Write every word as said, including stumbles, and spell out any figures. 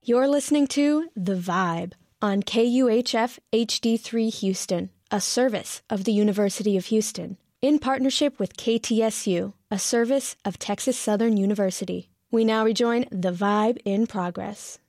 You're listening to The Vibe on K U H F H D three Houston, a service of the University of Houston, in partnership with K T S U, a service of Texas Southern University. We now rejoin The Vibe in progress.